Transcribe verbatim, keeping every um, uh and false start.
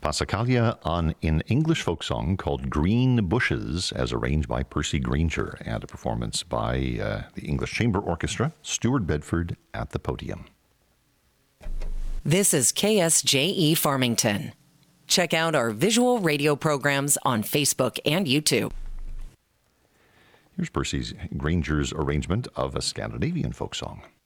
Passacaglia on an English folk song called Green Bushes, as arranged by Percy Grainger, and a performance by uh, the English Chamber Orchestra, Stuart Bedford at the podium. This is K S J E Farmington. Check out our visual radio programs on Facebook and YouTube. Here's Percy Grainger's arrangement of a Scandinavian folk song.